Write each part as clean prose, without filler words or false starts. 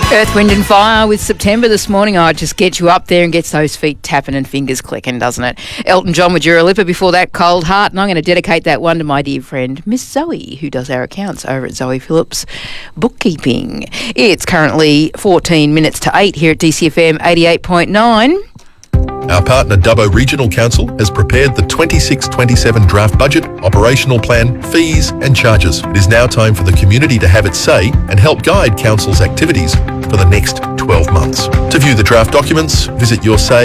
Earth, Wind and Fire with September this morning. Oh, it just gets you up there and gets those feet tapping and fingers clicking, doesn't it? Elton John with Dua Lipa before that, Cold Heart. And I'm going to dedicate that one to my dear friend, Miss Zoe, who does our accounts over at Zoe Phillips Bookkeeping. It's currently 14 minutes to 8 here at DCFM 88.9. Our partner Dubbo Regional Council has prepared the 26-27 draft budget, operational plan, fees and charges. It is now time for the community to have its say and help guide Council's activities for the next 12 months. To view the draft documents, visit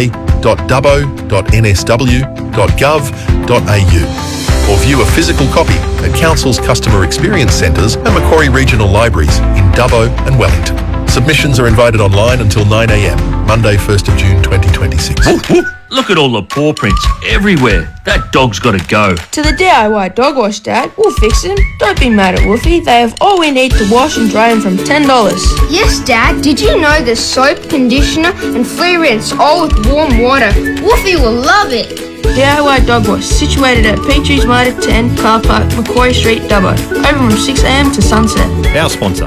yoursay.dubbo.nsw.gov.au or view a physical copy at Council's Customer Experience Centres and Macquarie Regional Libraries in Dubbo and Wellington. Submissions are invited online until 9 a.m, Monday 1st of June 2026. Look at all the paw prints everywhere. That dog's got to go. To the DIY dog wash, Dad. We'll fix him. Don't be mad at Wolfie. They have all we need to wash and dry him from $10. Yes, Dad. Did you know there's soap, conditioner and free rinse, all with warm water? Wolfie will love it. DIY Dog Wash, situated at Petries Motor 10, Car Park, Macquarie Street, Dubbo. Open from 6 a.m. to sunset. Our sponsor.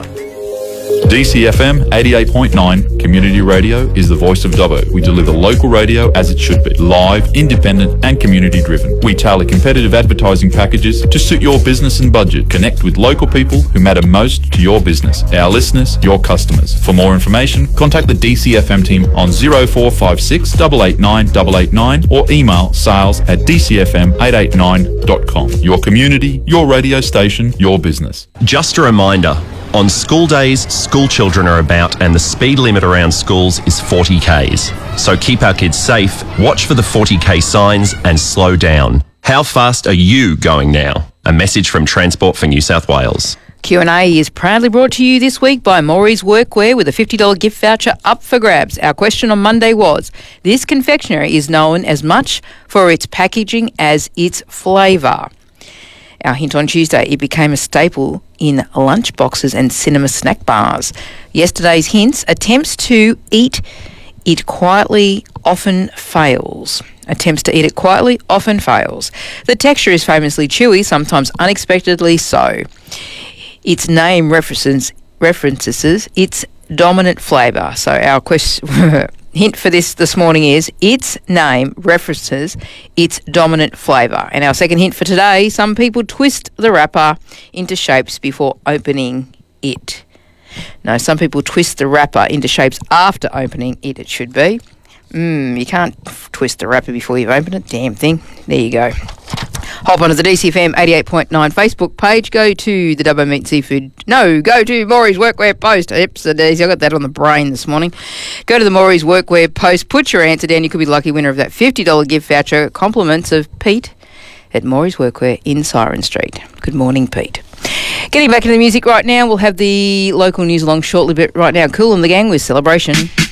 DCFM 88.9 Community Radio is the voice of Dubbo. We deliver local radio as it should be. Live, independent and community driven. We tailor competitive advertising packages to suit your business and budget. Connect with local people who matter most to your business. Our listeners, your customers. For more information, contact the DCFM team on 0456 889 889 or email sales@dcfm889.com. Your community, your radio station, your business. Just a reminder, on school days, school children are about and the speed limit around schools is 40 Ks. So keep our kids safe, watch for the 40 K signs and slow down. How fast are you going now? A message from Transport for New South Wales. Q&A is proudly brought to you this week by Maury's Workwear with a $50 gift voucher up for grabs. Our question on Monday was, this confectionery is known as much for its packaging as its flavour. Our hint on Tuesday, it became a staple in lunchboxes and cinema snack bars. Yesterday's hints, attempts to eat it quietly often fails. Attempts to eat it quietly often fails. The texture is famously chewy, sometimes unexpectedly so. Its name references its dominant flavour. So our question... hint for this morning is, its name references its dominant flavour. And our second hint for today, some people twist the wrapper into shapes before opening it. No, some people twist the wrapper into shapes after opening it, it should be. You can't twist the wrapper before you've opened it. Damn thing. There you go. Hop onto the DCFM 88.9 Facebook page. Go to the Dubbo Meat Seafood. No, go to Maury's Workwear post. Oops, I got that on the brain this morning. Go to the Maury's Workwear post. Put your answer down. You could be the lucky winner of that $50 gift voucher. Compliments of Pete at Maury's Workwear in Siren Street. Good morning, Pete. Getting back into the music right now. We'll have the local news along shortly, but right now, Kool and the Gang with Celebration.